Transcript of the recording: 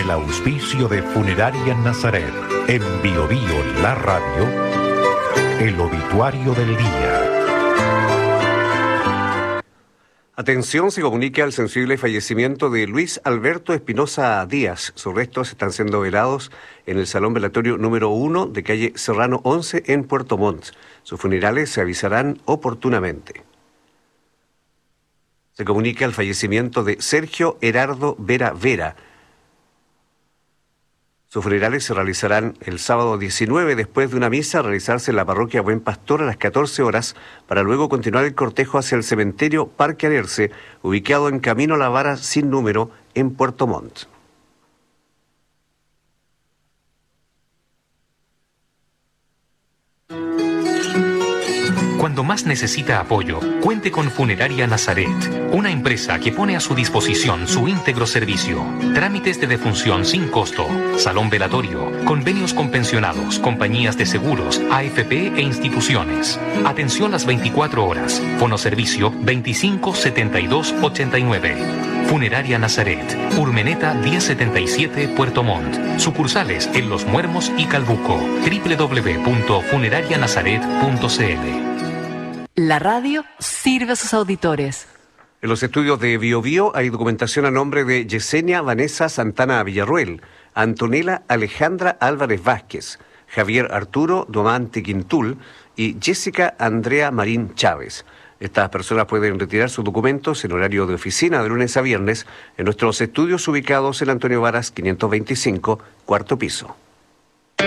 el auspicio de Funeraria Nazaret, en Biobío La Radio, el obituario del día. Atención, se comunica el sensible fallecimiento de Luis Alberto Espinosa Díaz. Sus restos están siendo velados en el Salón Velatorio número 1 de calle Serrano 11 en Puerto Montt. Sus funerales se avisarán oportunamente. Se comunica el fallecimiento de Sergio Herardo Vera Vera. Sus funerales se realizarán el sábado 19 después de una misa a realizarse en la parroquia Buen Pastor a las 14 horas para luego continuar el cortejo hacia el cementerio Parque Alerce, ubicado en Camino a la Vara sin número en Puerto Montt. Cuando más necesita apoyo, cuente con Funeraria Nazaret, una empresa que pone a su disposición su íntegro servicio. Trámites de defunción sin costo, salón velatorio, convenios con pensionados, compañías de seguros, AFP e instituciones. Atención las 24 horas. Fonoservicio 25 72 89. Funeraria Nazaret, Urmeneta 1077 Puerto Montt. Sucursales en Los Muermos y Calbuco. www.funerarianazaret.cl. La radio sirve a sus auditores. En los estudios de Biobío hay documentación a nombre de Yesenia Vanessa Santana Villarruel, Antonella Alejandra Álvarez Vázquez, Javier Arturo Domante Quintul y Jessica Andrea Marín Chávez. Estas personas pueden retirar sus documentos en horario de oficina de lunes a viernes en nuestros estudios ubicados en Antonio Varas 525, cuarto piso.